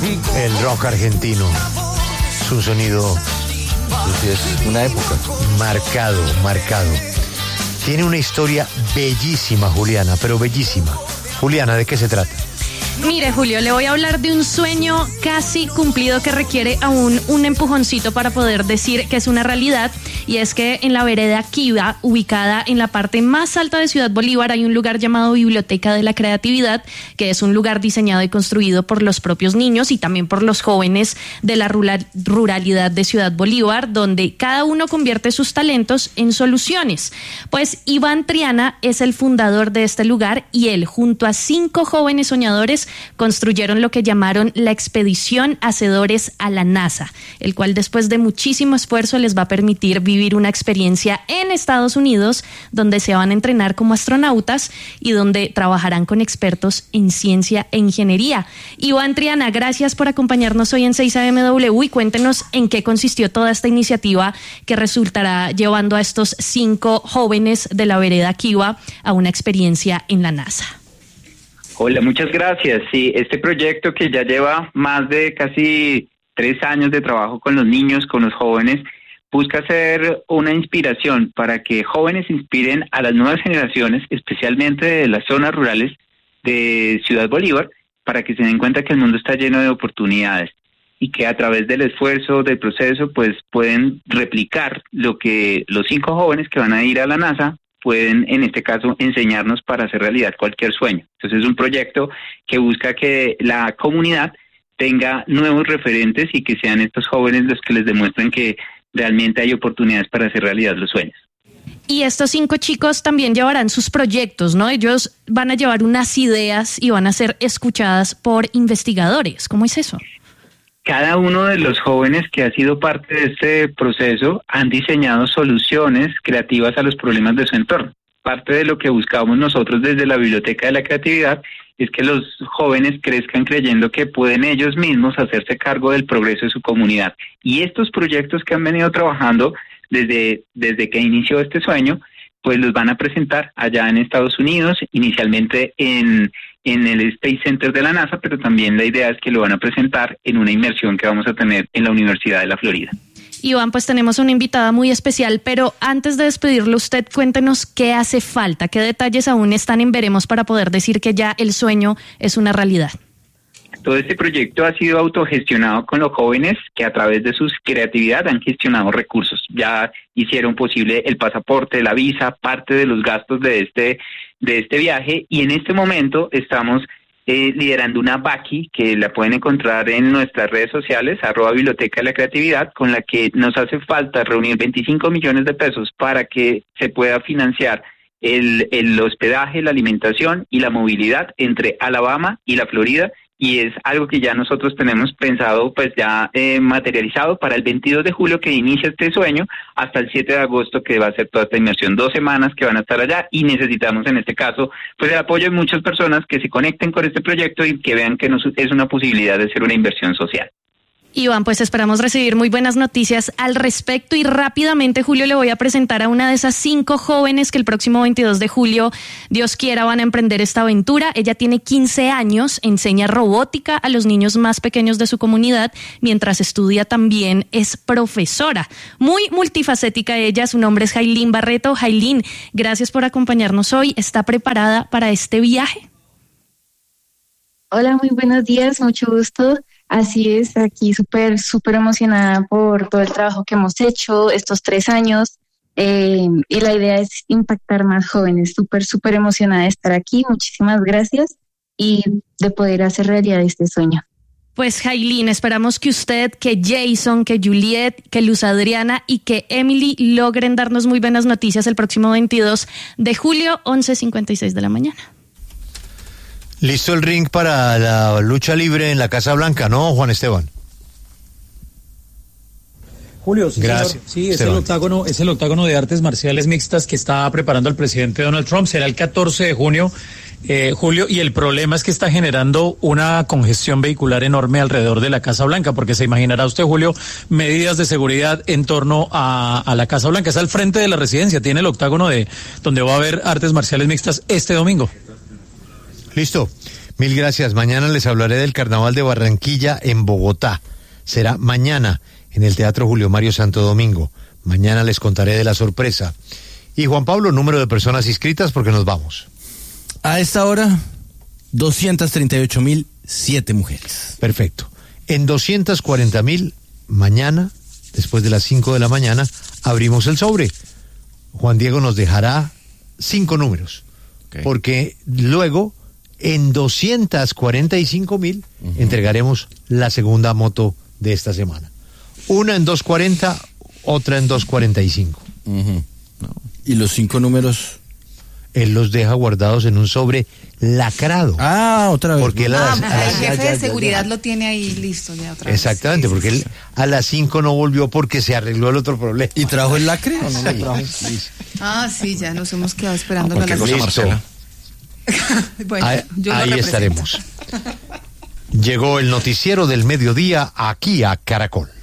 El rock argentino es un sonido, es una época. Marcado. Tiene una historia bellísima, Juliana, pero bellísima. Juliana, ¿de qué se trata? Mire, Julio, le voy a hablar de un sueño casi cumplido que requiere aún un empujoncito para poder decir que es una realidad, y es que en la vereda Kiva, ubicada en la parte más alta de Ciudad Bolívar, hay un lugar llamado Biblioteca de la Creatividad, que es un lugar diseñado y construido por los propios niños y también por los jóvenes de la ruralidad de Ciudad Bolívar, donde cada uno convierte sus talentos en soluciones. Pues Iván Triana es el fundador de este lugar, y él, junto a 5 jóvenes soñadores, construyeron lo que llamaron la Expedición Hacedores a la NASA, el cual después de muchísimo esfuerzo les va a permitir vivir una experiencia en Estados Unidos, donde se van a entrenar como astronautas y donde trabajarán con expertos en ciencia e ingeniería. Iván Triana, gracias por acompañarnos hoy en 6AMW, y cuéntenos en qué consistió toda esta iniciativa que resultará llevando a estos 5 jóvenes de la vereda Kiva a una experiencia en la NASA. Hola, muchas gracias. Sí, este proyecto, que ya lleva más de casi 3 años de trabajo con los niños, con los jóvenes, busca ser una inspiración para que jóvenes inspiren a las nuevas generaciones, especialmente de las zonas rurales de Ciudad Bolívar, para que se den cuenta que el mundo está lleno de oportunidades y que a través del esfuerzo, del proceso, pues pueden replicar lo que los 5 jóvenes que van a ir a la NASA pueden, en este caso, enseñarnos para hacer realidad cualquier sueño. Entonces es un proyecto que busca que la comunidad tenga nuevos referentes y que sean estos jóvenes los que les demuestren que realmente hay oportunidades para hacer realidad los sueños. Y estos 5 chicos también llevarán sus proyectos, ¿no? Ellos van a llevar unas ideas y van a ser escuchadas por investigadores. ¿Cómo es eso? Cada uno de los jóvenes que ha sido parte de este proceso han diseñado soluciones creativas a los problemas de su entorno. Parte de lo que buscamos nosotros desde la Biblioteca de la Creatividad es que los jóvenes crezcan creyendo que pueden ellos mismos hacerse cargo del progreso de su comunidad. Y estos proyectos que han venido trabajando desde que inició este sueño, pues los van a presentar allá en Estados Unidos, inicialmente en el Space Center de la NASA, pero también la idea es que lo van a presentar en una inmersión que vamos a tener en la Universidad de la Florida. Iván, pues tenemos una invitada muy especial, pero antes de despedirlo, usted cuéntenos qué hace falta, qué detalles aún están en veremos para poder decir que ya el sueño es una realidad. Todo este proyecto ha sido autogestionado con los jóvenes que a través de su creatividad han gestionado recursos. Ya hicieron posible el pasaporte, la visa, parte de los gastos de este viaje, y en este momento estamos liderando una Baki que la pueden encontrar en nuestras redes sociales, @Biblioteca de la Creatividad, con la que nos hace falta reunir 25 millones de pesos para que se pueda financiar el hospedaje, la alimentación y la movilidad entre Alabama y la Florida, y es algo que ya nosotros tenemos pensado, pues ya materializado para el 22 de julio que inicia este sueño, hasta el 7 de agosto que va a ser toda esta inmersión, 2 semanas que van a estar allá, y necesitamos en este caso pues el apoyo de muchas personas que se conecten con este proyecto y que vean que es una posibilidad de ser una inversión social. Iván, pues esperamos recibir muy buenas noticias al respecto, y rápidamente, Julio, le voy a presentar a una de esas 5 jóvenes que el próximo 22 de julio, Dios quiera, van a emprender esta aventura. Ella tiene 15 años, enseña robótica a los niños más pequeños de su comunidad, mientras estudia también es profesora. Muy multifacética ella, su nombre es Jailín Barreto. Jailín, gracias por acompañarnos hoy. ¿Está preparada para este viaje? Hola, muy buenos días, mucho gusto. Así es, aquí súper emocionada por todo el trabajo que hemos hecho estos 3 años, y la idea es impactar más jóvenes. Súper emocionada de estar aquí, muchísimas gracias, y de poder hacer realidad este sueño. Pues Jailín, esperamos que usted, que Jason, que Juliet, que Luz Adriana y que Emily logren darnos muy buenas noticias el próximo 22 de julio, 11:56 de la mañana. Listo el ring para la lucha libre en la Casa Blanca, ¿no, Juan Esteban? Julio, sí, gracias. Sí, es el octágono de artes marciales mixtas que está preparando el presidente Donald Trump. Será el 14 de junio, Julio, y el problema es que está generando una congestión vehicular enorme alrededor de la Casa Blanca, porque se imaginará usted, Julio, medidas de seguridad en torno a la Casa Blanca. Es al frente de la residencia, tiene el octágono donde va a haber artes marciales mixtas este domingo. Listo. Mil gracias. Mañana les hablaré del Carnaval de Barranquilla en Bogotá. Será mañana en el Teatro Julio Mario Santo Domingo. Mañana les contaré de la sorpresa. Y Juan Pablo, número de personas inscritas porque nos vamos. A esta hora, 238.007 mujeres. Perfecto. En 240.000, mañana, después de las 5 de la mañana, abrimos el sobre. Juan Diego nos dejará 5 números. Okay. Porque luego, en 245.000, entregaremos la segunda moto de esta semana. Una en 240, otra en 245. No. ¿Y los 5 números? Él los deja guardados en un sobre lacrado. Otra vez. Porque el jefe de seguridad lo tiene ahí listo ya otra vez. Exactamente, porque él a las 5 no volvió porque se arregló el otro problema. ¿Y trajo el lacre o no lo trajo? Sí, ya nos hemos quedado esperando la cosa, Marcela. Bueno, ahí estaremos. Llegó el noticiero del mediodía aquí a Caracol.